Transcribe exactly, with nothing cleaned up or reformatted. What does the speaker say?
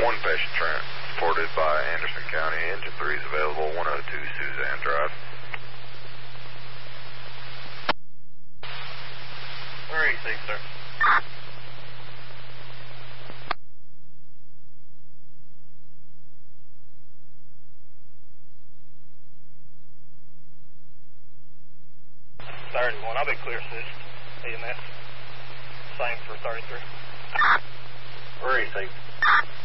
One patient transported by Anderson County. Engine three is available, one oh two Suzanne Drive. Where are you, safe, sir? thirty-one, I'll be clear assist. E M S. Same for thirty-three. Where are you, safe?